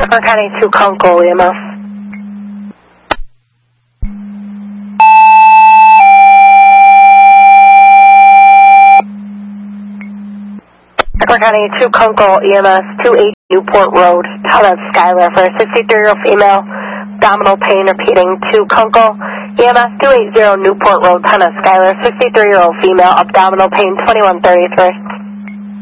Clark County 2 Kunkel, EMS. Clark County 2 Kunkel, EMS 28 Newport Road. Tell that Skylar for a 63-year-old female, abdominal pain, repeating 2 Kunkel, EMS 280 Newport Road. Tell that Skylar, 63-year-old female, abdominal pain, 2133.